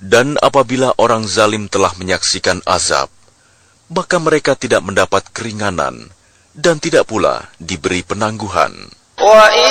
Dan apabila orang zalim telah menyaksikan azab, maka mereka tidak mendapat keringanan dan tidak pula diberi penangguhan.